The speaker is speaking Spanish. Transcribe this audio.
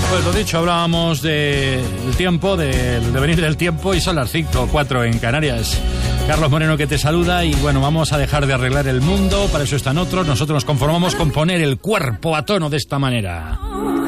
Pues lo dicho, hablábamos del tiempo, del devenir del tiempo, y son las 5:04 en Canarias. Carlos Moreno que te saluda, y bueno, vamos a dejar de arreglar el mundo, para eso están otros. Nosotros nos conformamos con poner el cuerpo a tono de esta manera.